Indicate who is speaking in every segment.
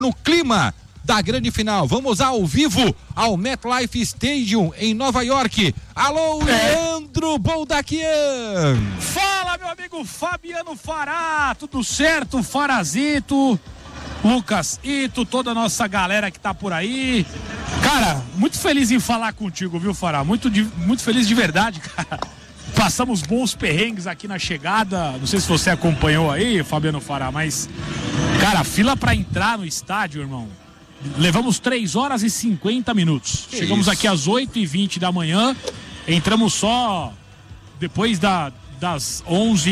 Speaker 1: no clima da grande final. Vamos ao vivo ao MetLife Stadium em Nova York. Alô, Leandro Boldaquian.
Speaker 2: Fala, meu amigo Fabiano Fará, tudo certo? Farazito, Lucas Ito, toda a nossa galera que tá por aí. Cara, muito feliz em falar contigo, viu, Fará? Muito feliz de verdade, cara. Passamos bons perrengues aqui na chegada. Não sei se você acompanhou aí, Fabiano Fará, mas, cara, fila pra entrar no estádio, irmão. Levamos 3 horas e 50 minutos. Chegamos aqui às 8h20 da manhã. Entramos só depois das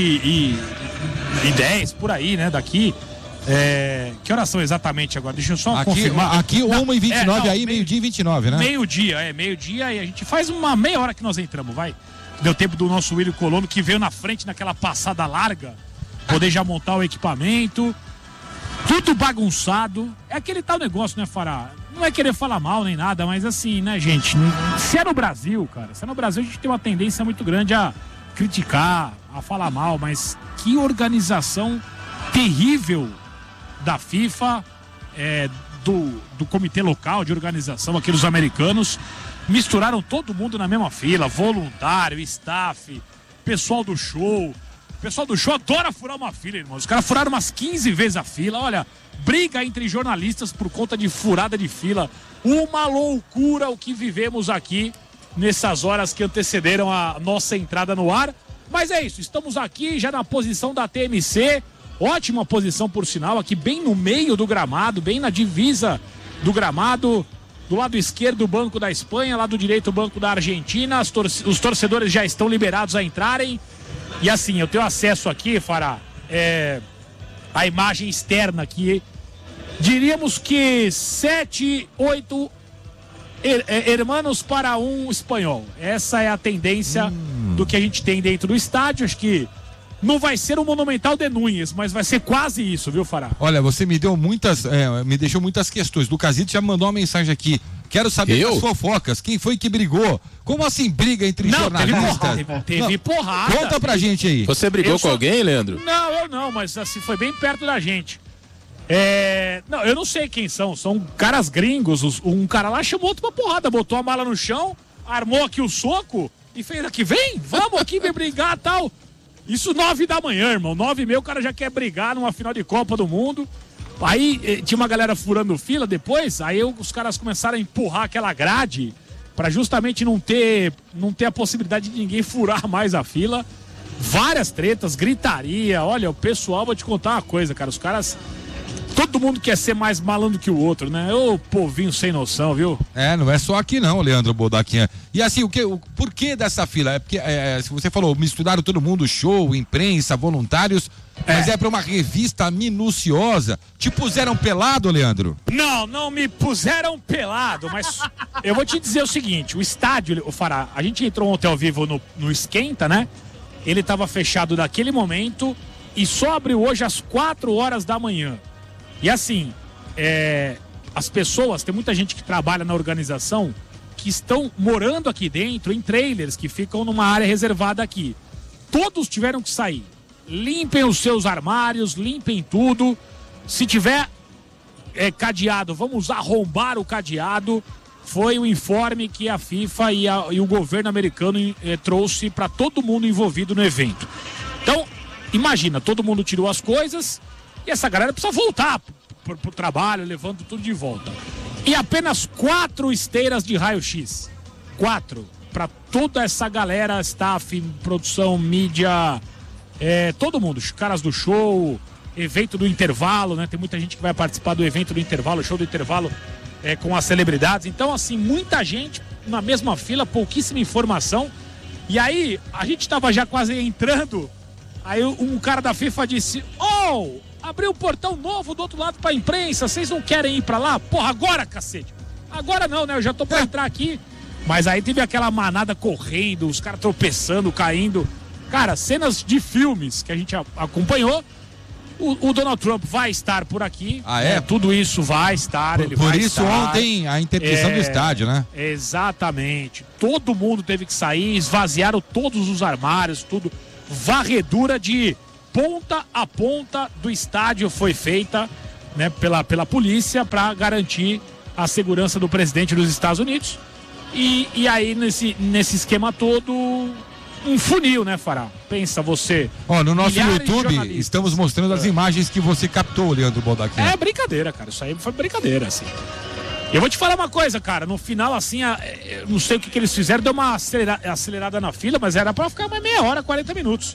Speaker 2: 11h10, por aí, né, daqui. Que horas são exatamente agora? Deixa eu só confirmar.
Speaker 1: Aqui 1h29, aí meio-dia e 29, né?
Speaker 2: Meio-dia, e a gente faz uma meia hora que nós entramos, vai. Deu tempo do nosso William Colono, que veio na frente naquela passada larga, poder já montar o equipamento. Tudo bagunçado. É aquele tal negócio, né, Fará? Não é querer falar mal nem nada, mas assim, né, gente? Se é no Brasil, cara, se é no Brasil, a gente tem uma tendência muito grande a criticar, a falar mal, mas que organização terrível da FIFA, do comitê local de organização, aqui dos americanos. Misturaram todo mundo na mesma fila, voluntário, staff, pessoal do show. O pessoal do show adora furar uma fila, irmão. Os caras furaram umas 15 vezes a fila. Olha, briga entre jornalistas por conta de furada de fila. Uma loucura o que vivemos aqui nessas horas que antecederam a nossa entrada no ar. Mas é isso, estamos aqui já na posição da TMC. Ótima posição, por sinal, aqui bem no meio do gramado, bem na divisa do gramado. Do lado esquerdo, o Banco da Espanha, lado direito, o Banco da Argentina. Os torcedores já estão liberados a entrarem. E assim, eu tenho acesso aqui, Fará, a imagem externa aqui. Diríamos que 7, 8 hermanos para um espanhol. Essa é a tendência do que a gente tem dentro do estádio. Acho que não vai ser o Monumental de Núñez, mas vai ser quase isso, viu, Fará?
Speaker 1: Olha, você me deu me deixou muitas questões. Lucasito já mandou uma mensagem aqui. Quero saber das fofocas. Quem foi que brigou? Como assim briga entre jornalistas?
Speaker 2: Teve porrada.
Speaker 1: Conta pra gente aí.
Speaker 3: Você brigou com alguém, Leandro?
Speaker 2: Não, eu não, mas assim, foi bem perto da gente. Não, eu não sei quem são. São caras gringos. Um cara lá chamou outro pra porrada, botou a mala no chão, armou aqui o soco e fez aqui, vamos aqui, vem brigar e tal. Isso 9 da manhã, irmão. 9h30 o cara já quer brigar numa final de Copa do Mundo. Aí tinha uma galera furando fila depois, aí os caras começaram a empurrar aquela grade pra justamente não ter a possibilidade de ninguém furar mais a fila. Várias tretas, gritaria. Olha, o pessoal, vou te contar uma coisa, cara. Os caras... Todo mundo quer ser mais malandro que o outro, né? Ô povinho sem noção, viu?
Speaker 1: Não é só aqui não, Leandro Boldaquian. E assim, o porquê dessa fila? É porque, se você falou, misturaram todo mundo, show, imprensa, voluntários, mas é pra uma revista minuciosa. Te puseram pelado, Leandro?
Speaker 2: Não me puseram pelado, mas eu vou te dizer o seguinte, o estádio, o Fará, a gente entrou ontem ao vivo no Esquenta, né? Ele tava fechado naquele momento e só abriu hoje às 4 horas da manhã. E assim, as pessoas, tem muita gente que trabalha na organização que estão morando aqui dentro em trailers que ficam numa área reservada aqui. Todos tiveram que sair. Limpem os seus armários, limpem tudo. Se tiver cadeado, vamos arrombar o cadeado. Foi o informe que a FIFA e o governo americano trouxe para todo mundo envolvido no evento. Então, imagina, todo mundo tirou as coisas. E essa galera precisa voltar pro trabalho, levando tudo de volta. E apenas 4 esteiras de raio-x. 4. Para toda essa galera, staff, produção, mídia, todo mundo. Os caras do show, evento do intervalo, né? Tem muita gente que vai participar do evento do intervalo, show do intervalo com as celebridades. Então, assim, muita gente na mesma fila, pouquíssima informação. E aí, a gente tava já quase entrando. Aí um cara da FIFA disse: abriu o portão novo do outro lado pra imprensa, vocês não querem ir pra lá? Porra, agora, cacete! Agora não, né? Eu já tô pra entrar aqui. Mas aí teve aquela manada correndo, os caras tropeçando, caindo. Cara, cenas de filmes que a gente acompanhou. O Donald Trump vai estar por aqui. Tudo isso vai estar, ele vai estar. Por isso
Speaker 1: ontem a interdição do estádio, né?
Speaker 2: Exatamente. Todo mundo teve que sair, esvaziaram todos os armários, tudo. Varredura de ponta a ponta do estádio foi feita. né, pela polícia para garantir a segurança do presidente dos Estados Unidos. E aí, nesse esquema todo, um funil, né, Fará? Pensa você.
Speaker 1: Ó, no nosso YouTube, estamos mostrando as imagens que você captou, Leandro Baldacchini.
Speaker 2: É brincadeira, cara. Isso aí foi brincadeira, assim. Eu vou te falar uma coisa, cara. No final, assim, eu não sei o que eles fizeram, deu uma acelerada na fila, mas era pra ficar mais meia hora, 40 minutos.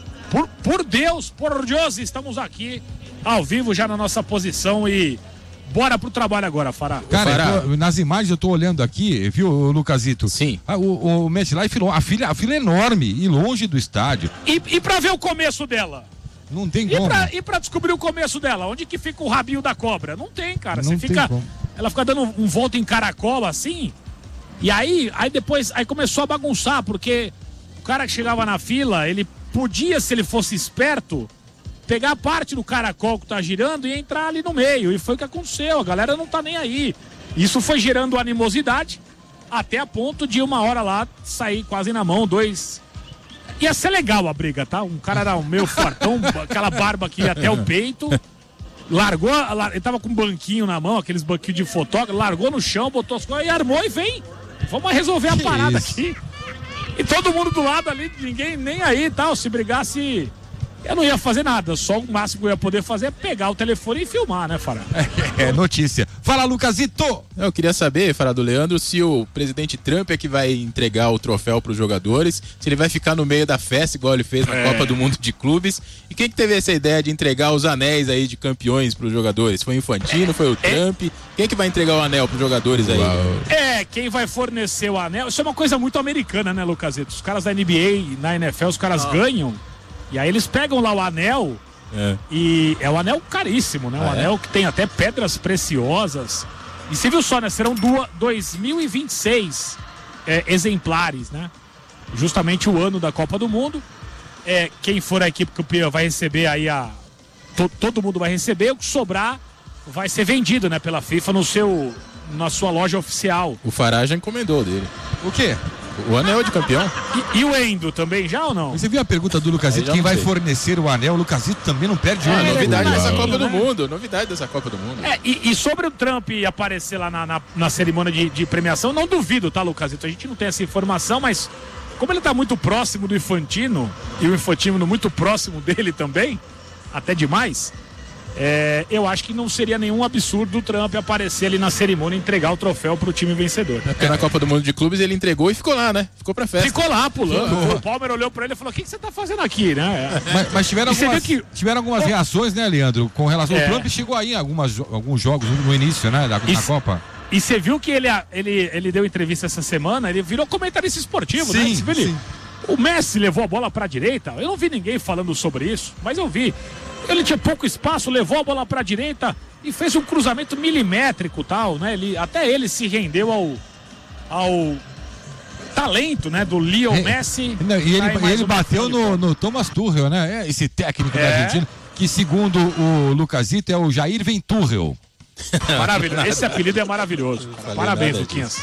Speaker 2: Por Deus, por Deus, estamos aqui ao vivo já na nossa posição e bora pro trabalho agora, Fará.
Speaker 1: Cara, nas imagens eu tô olhando aqui, viu, Lucasito?
Speaker 3: Sim.
Speaker 1: O MetLife, a fila é enorme e longe do estádio.
Speaker 2: E pra ver o começo dela?
Speaker 1: Não tem como.
Speaker 2: E pra descobrir o começo dela? Onde que fica o rabinho da cobra? Não tem, cara.
Speaker 1: Não
Speaker 2: Você
Speaker 1: tem
Speaker 2: fica.
Speaker 1: como.
Speaker 2: Ela fica dando um volta em caracol assim. E aí depois começou a bagunçar, porque o cara que chegava na fila, ele podia, se ele fosse esperto, pegar a parte do caracol que tá girando e entrar ali no meio. E foi o que aconteceu. A galera não tá nem aí. Isso foi gerando animosidade até a ponto de uma hora lá sair quase na mão, dois. Ia ser legal a briga, tá? Um cara era meio fartão, aquela barba aqui até o peito. Largou, ele tava com um banquinho na mão, aqueles banquinhos de fotógrafo, largou no chão, botou as coisas e armou e vem. Vamos resolver a parada aqui. E todo mundo do lado ali, ninguém nem aí e tal. Se brigasse, eu não ia fazer nada. Só o máximo que eu ia poder fazer é pegar o telefone e filmar, né, Fará?
Speaker 1: É notícia. Fala, Lucasito!
Speaker 3: Eu queria saber, Fará do Leandro, se o presidente Trump é que vai entregar o troféu para os jogadores, se ele vai ficar no meio da festa, igual ele fez na Copa do Mundo de Clubes. E quem que teve essa ideia de entregar os anéis aí de campeões para os jogadores? Foi o Infantino, foi o Trump? Quem que vai entregar o anel para os jogadores aí?
Speaker 2: Quem vai fornecer o anel? Isso é uma coisa muito americana, né, Lucasito? Os caras da NBA, na NFL, os caras ganham. E aí eles pegam lá o anel e é um anel caríssimo, né? Um anel que tem até pedras preciosas. E você viu só, né? Serão 2026 exemplares, né? Justamente o ano da Copa do Mundo. Quem for a equipe campeã vai receber aí todo mundo vai receber. O que sobrar vai ser vendido, né? Pela FIFA na sua loja oficial.
Speaker 3: O Fará já encomendou dele.
Speaker 1: O quê?
Speaker 3: O anel de campeão.
Speaker 2: E o Endo também já ou não?
Speaker 1: Você viu a pergunta do Lucasito? Quem vai fornecer o anel? O Lucasito também não perde um anel.
Speaker 3: Novidade dessa Copa do Mundo. Novidade dessa Copa do Mundo.
Speaker 2: E sobre o Trump aparecer lá na cerimônia de premiação, não duvido, tá, Lucasito? A gente não tem essa informação, mas como ele tá muito próximo do Infantino, e o Infantino muito próximo dele também, até demais, eu acho que não seria nenhum absurdo o Trump aparecer ali na cerimônia e entregar o troféu pro time vencedor.
Speaker 3: Porque na Copa do Mundo de Clubes ele entregou e ficou lá, né? Ficou pra festa.
Speaker 2: Ficou lá, pulando. O Palmer olhou pra ele e falou: o que você tá fazendo aqui, né?
Speaker 1: Mas tiveram algumas reações, né, Leandro? Com relação ao Trump, chegou aí alguns jogos na início, né, na Copa.
Speaker 2: E você viu que ele deu entrevista essa semana, ele virou comentarista esportivo, né?
Speaker 1: Sim.
Speaker 2: O Messi levou a bola pra direita, eu não vi ninguém falando sobre isso, mas eu vi. Ele tinha pouco espaço, levou a bola para a direita e fez um cruzamento milimétrico, tal, né? Até ele se rendeu ao talento, né, do Leo Messi.
Speaker 1: E ele bateu no Thomas Tuchel, né? Esse técnico da Argentina, que segundo o Lucasito é o Jair Venturrel.
Speaker 2: Maravilhoso. Esse apelido é maravilhoso. Parabéns, Luquinhas.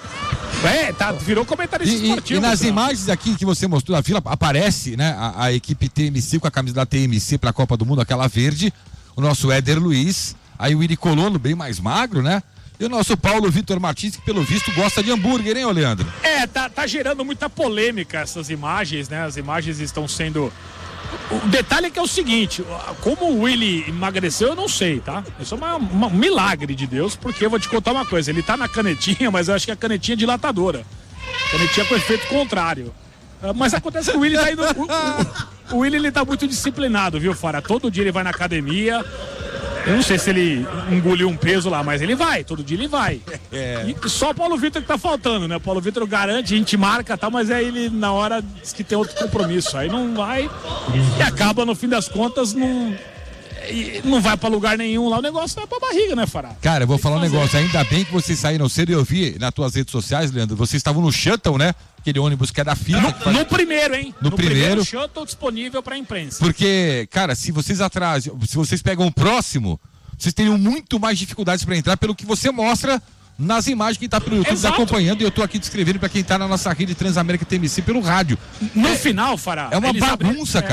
Speaker 2: Virou comentarista esportivo.
Speaker 1: E nas imagens aqui que você mostrou na fila, aparece, né, a equipe TMC com a camisa da TMC para a Copa do Mundo, aquela verde, o nosso Éder Luiz, aí o Iri Colono, bem mais magro, né? E o nosso Paulo Vitor Martins, que pelo visto gosta de hambúrguer, hein, ô Leandro?
Speaker 2: Tá gerando muita polêmica essas imagens, né? As imagens estão sendo... O detalhe é que é o seguinte, como o Willy emagreceu, eu não sei, tá? Isso é um milagre de Deus, porque eu vou te contar uma coisa, ele tá na canetinha, mas eu acho que a canetinha é dilatadora. Canetinha com efeito contrário. Mas acontece que o Willy tá indo... O Willy, ele tá muito disciplinado, viu, Fará? Todo dia ele vai na academia. Eu não sei se ele engoliu um peso lá, mas ele vai, todo dia ele vai. E só o Paulo Vitor que tá faltando, né? O Paulo Vitor garante, a gente marca e tal, mas aí ele na hora diz que tem outro compromisso. Aí não vai e acaba, no fim das contas, não vai pra lugar nenhum lá, o negócio vai pra barriga, né, Fará?
Speaker 1: Cara, eu vou falar um negócio, ainda bem que vocês saíram cedo e eu vi nas tuas redes sociais, Leandro, vocês estavam no shuttle, né? Aquele ônibus que é da FIFA.
Speaker 2: No primeiro, hein?
Speaker 1: No primeiro
Speaker 2: shuttle disponível pra imprensa.
Speaker 1: Porque, cara, se vocês atrasam, se vocês pegam o próximo, vocês teriam muito mais dificuldades pra entrar pelo que você mostra nas imagens que tá pelo YouTube acompanhando, e eu tô aqui descrevendo pra quem tá na nossa rede Transamérica TMC pelo rádio.
Speaker 2: No final, Fará.
Speaker 1: É uma bagunça, cara.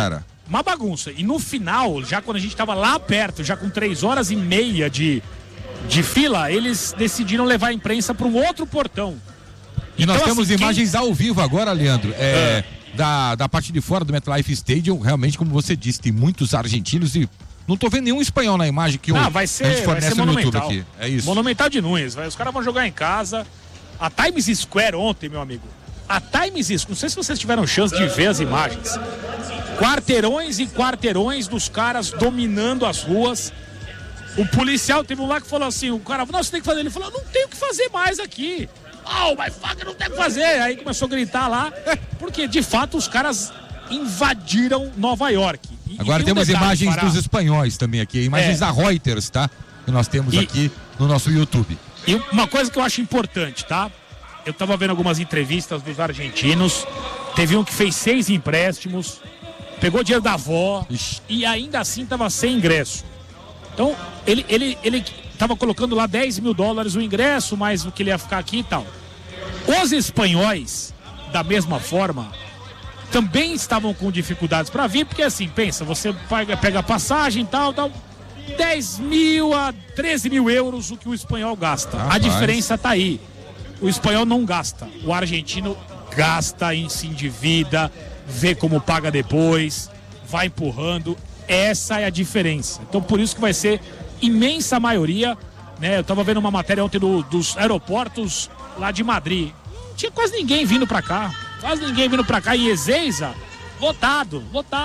Speaker 2: uma bagunça. E no final, já quando a gente tava lá perto, já com 3h30 de fila, eles decidiram levar a imprensa para um outro portão.
Speaker 1: E nós temos imagens ao vivo agora, Leandro, da parte de fora do MetLife Stadium. Realmente, como você disse, tem muitos argentinos e não tô vendo nenhum espanhol na imagem que
Speaker 2: a
Speaker 1: gente fornece no YouTube aqui. É isso.
Speaker 2: Monumental de Nunes, os caras vão jogar em casa. A Times Square ontem, meu amigo. A Times Square, não sei se vocês tiveram chance de ver as imagens. Quarteirões e quarteirões dos caras dominando as ruas. O policial teve um lá que falou assim, o cara, não, você tem que fazer. Ele falou, não tem o que fazer mais aqui. Oh, mas faca, não tem o que fazer. Aí começou a gritar lá, porque de fato os caras invadiram Nova York.
Speaker 1: Agora temos imagens dos espanhóis também aqui, imagens da Reuters, tá? Que nós temos aqui no nosso YouTube.
Speaker 2: E uma coisa que eu acho importante, tá? Eu tava vendo algumas entrevistas dos argentinos, teve um que fez 6 empréstimos, pegou dinheiro da avó e ainda assim tava sem ingresso. Então, ele tava colocando lá $10 mil o ingresso, mais o que ele ia ficar aqui e tal. Os espanhóis, da mesma forma, também estavam com dificuldades para vir, porque assim, pensa, você pega a passagem e tal, 10 mil a 13 mil euros o que o espanhol gasta. A diferença tá aí. O espanhol não gasta, o argentino gasta, se endivida, vê como paga depois, vai empurrando. Essa é a diferença. Então por isso que vai ser imensa maioria, né? Eu tava vendo uma matéria ontem dos aeroportos lá de Madrid. Não tinha quase ninguém vindo pra cá. Em Ezeiza, lotado.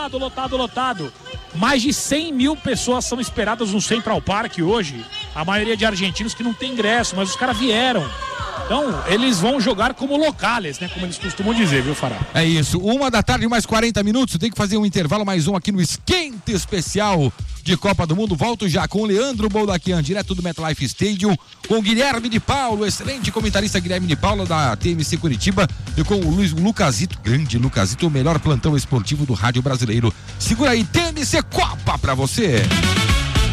Speaker 2: Mais de 100 mil pessoas são esperadas no Central Park hoje. A maioria de argentinos que não tem ingresso, mas os caras vieram. Então, eles vão jogar como locales, né? Como eles costumam dizer, viu, Fará?
Speaker 1: É isso. 1h mais 40 minutos. Tem que fazer um intervalo, mais um aqui no Esquenta Especial de Copa do Mundo. Volto já com o Leandro Boldaquian, direto do MetLife Stadium, com o Guilherme de Paulo, excelente comentarista Guilherme de Paulo, da TMC Curitiba, e com o Lucasito, grande Lucasito, o melhor plantão esportivo do rádio brasileiro. Segura aí, TMC Copa pra você.